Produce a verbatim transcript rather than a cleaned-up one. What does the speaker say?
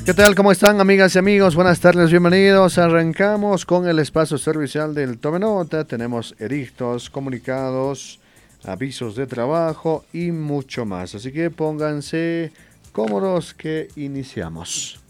¿Qué tal? ¿Cómo están, amigas y amigos? Buenas tardes, bienvenidos. Arrancamos con el espacio servicial del Tome Nota. Tenemos edictos, comunicados, avisos de trabajo y mucho más. Así que pónganse cómodos que iniciamos.